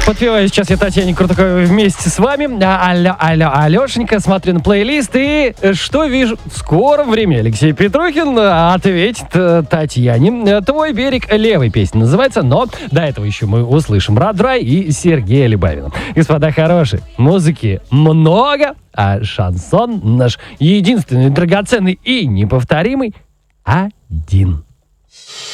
Подпеваю сейчас я Татьяне Крутаковой вместе с вами. Алло, Алешенька, смотрю на плейлист и что вижу? В скором времени Алексей Петрухин ответит Татьяне. «Твой берег» — левой песня называется, но до этого еще мы услышим Радрай и Сергея Либавина. Господа хорошие, музыки много, а шансон наш единственный, драгоценный и неповторимый один.